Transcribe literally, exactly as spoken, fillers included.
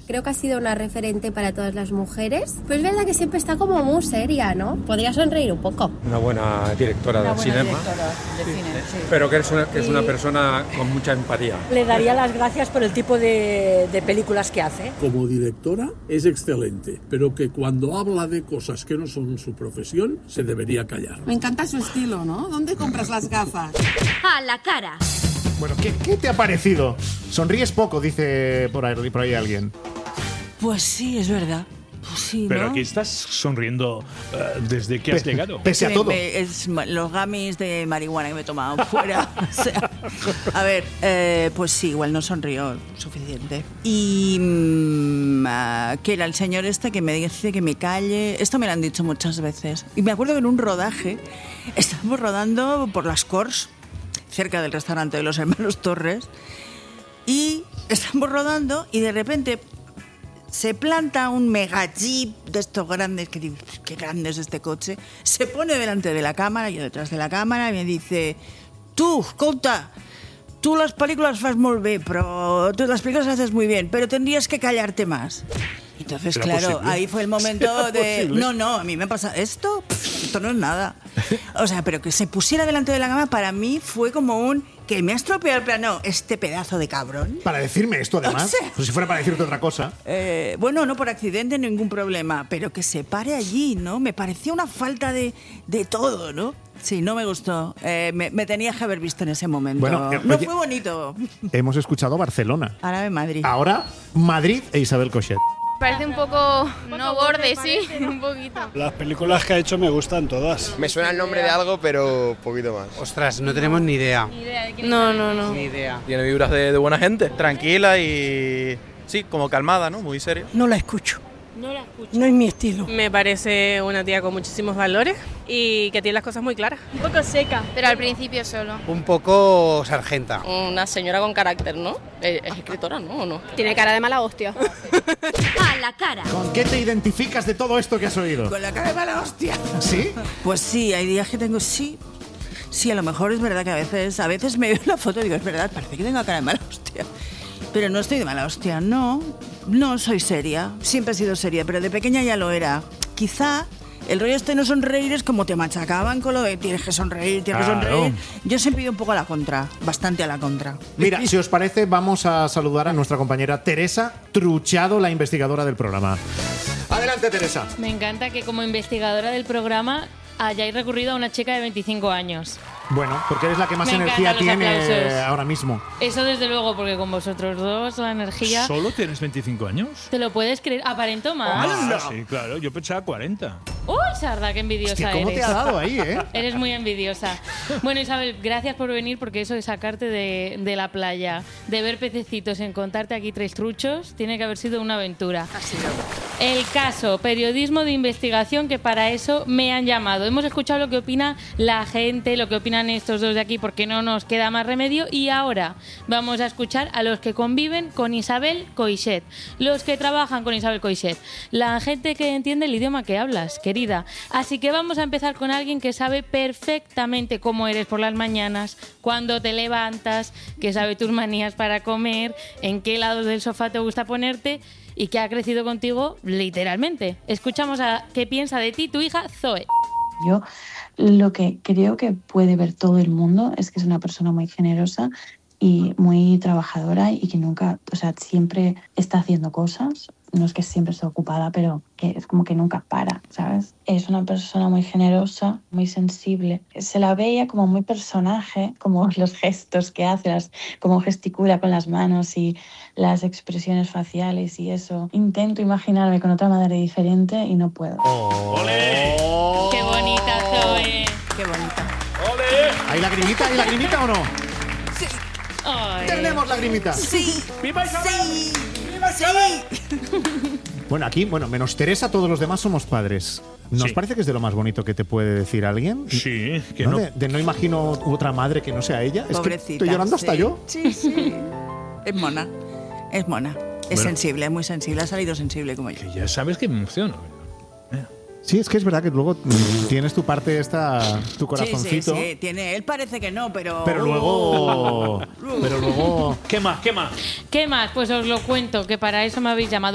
Creo que ha sido una referente para todas las mujeres. Pues es verdad que siempre está como muy seria, ¿no? Podría sonreír un poco. Una buena directora una de buena cinema. directora de Sí. cine, sí. Pero que es, una, que es una Y- persona con mucha empatía. Le daría las gracias por el tipo de, de películas que hace. Como directora es excelente, pero que cuando habla de cosas que no son su profesión, se debería callar. Me encanta su estilo, ¿no? ¿Dónde compras las gafas? A la cara. Bueno, ¿qué, qué te ha parecido? Sonríes poco, dice por ahí, por ahí alguien. Pues sí, es verdad. Pues sí, Pero ¿no? aquí estás sonriendo uh, desde que has Pe- llegado. Pese a Me- todo. me- es ma- los gamis de marihuana que me he tomado fuera. O sea, a ver, eh, pues sí, igual no sonrió suficiente. Y mm, ah, que era el señor este que me dice que me calle. Esto me lo han dicho muchas veces. Y me acuerdo que en un rodaje estábamos rodando por las Corts, cerca del restaurante de los hermanos Torres, y estamos rodando y de repente se planta un mega jeep de estos grandes, que digo, qué grande es este coche, se pone delante de la cámara, yo detrás de la cámara, y me dice, tú, escolta, tú las películas fas molt bé, pero tú las películas haces muy bien, pero tendrías que callarte más. Entonces, ¿Será claro, posible? ahí fue el momento ¿Será de... posible? No, no, a mí me pasa esto, pff, esto no es nada. O sea, pero que se pusiera delante de la cámara para mí fue como un... Que me ha estropeado el plano este pedazo de cabrón. Para decirme esto, además. O sea- Pues si fuera para decirte otra cosa. Eh, bueno, no por accidente, ningún problema, pero que se pare allí, ¿no? Me pareció una falta de, de todo, ¿no? Sí, no me gustó. Eh, me, me tenías que haber visto en ese momento. Bueno, eh, no oye- fue bonito. Hemos escuchado Barcelona. Ahora de Madrid. Ahora, Madrid e Isabel Cochet. Parece un poco, no borde, sí, un poquito. Las películas que ha hecho me gustan todas. Me suena el nombre de algo, pero poquito más. Ostras, no tenemos ni idea. No, no, no. Ni idea. Tiene vibras de, de buena gente, tranquila y sí, como calmada, ¿no? Muy seria. No la escucho. No la escucho. No es mi estilo. Me parece una tía con muchísimos valores y que tiene las cosas muy claras. Un poco seca, pero al principio solo. Un poco sargenta. Una señora con carácter, ¿no? Es escritora, ¿no? ¿O no? Tiene cara de mala hostia. A la cara. ¿Con qué te identificas de todo esto que has oído? Con la cara de mala hostia. ¿Sí? Pues sí, hay días que tengo... Sí, sí, a lo mejor es verdad que a veces, a veces me veo la foto y digo, es verdad, parece que tengo cara de mala hostia. Pero no estoy de mala hostia, no. No soy seria. Siempre he sido seria, pero de pequeña ya lo era. Quizá el rollo este no sonreír es como te machacaban con lo de tienes que sonreír, tienes Claro. que sonreír. Yo siempre he ido un poco a la contra, bastante a la contra. Mira, si os parece, vamos a saludar a nuestra compañera Teresa Truchado, la investigadora del programa. Adelante, Teresa. Me encanta que como investigadora del programa hayáis recurrido a una chica de veinticinco años. Bueno, porque eres la que más Me energía encantan los tiene aplausos. ahora mismo. Eso desde luego, porque con vosotros dos la energía... ¿Solo tienes veinticinco años? ¿Te lo puedes creer? ¿Aparento más? Ah, sí, claro, yo pensaba cuarenta. ¡Uy, Sarda, qué envidiosa Hostia, ¿cómo eres! te ha dado ahí, eh? Eres muy envidiosa. Bueno, Isabel, gracias por venir, porque eso de sacarte de, de la playa, de ver pececitos, encontrarte aquí tres truchos, tiene que haber sido una aventura. Ha sido. El caso, periodismo de investigación, que para eso me han llamado. Hemos escuchado lo que opina la gente, lo que opinan estos dos de aquí, porque no nos queda más remedio. Y ahora vamos a escuchar a los que conviven con Isabel Coixet, los que trabajan con Isabel Coixet, la gente que entiende el idioma que hablas, querida. Así que vamos a empezar con alguien que sabe perfectamente cómo eres por las mañanas, cuándo te levantas, que sabe tus manías para comer, en qué lado del sofá te gusta ponerte y que ha crecido contigo literalmente. Escuchamos a qué piensa de ti tu hija Zoe. Yo lo que creo que puede ver todo el mundo es que es una persona muy generosa y muy trabajadora y que nunca, o sea, siempre está haciendo cosas. No es que siempre esté ocupada, pero que es como que nunca para, ¿sabes? Es una persona muy generosa, muy sensible. Se la veía como muy personaje, como los gestos que hace, las, como gesticula con las manos y las expresiones faciales y eso. Intento imaginarme con otra madre diferente y no puedo. ¡Olé! ¡Qué bonita, Zoe! ¡Qué bonita! ¡Olé! ¿Hay lagrimita? ¿Hay lagrimita o no? Sí. Ay. ¡Tenemos lagrimita! Sí. ¡Viva Isabel! Sí. Sí. Bueno, aquí, bueno, menos Teresa, todos los demás somos padres. ¿Nos Sí. parece que es de lo más bonito que te puede decir alguien? Sí, que ¿No? no. De, de no imagino otra madre que no sea ella. Es que Pobrecita. estoy llorando hasta sí. yo. Sí, sí. Es mona. Es mona. Es Bueno. sensible, es muy sensible. Ha salido sensible como yo. Que ya sabes que me emociono. Sí, es que es verdad que luego mm, tienes tu parte esta, tu corazoncito. Sí, sí, sí. Tiene, él parece que no, pero... Pero luego... pero luego... ¿Qué más? ¿Qué más? ¿Qué más? Pues os lo cuento, que para eso me habéis llamado.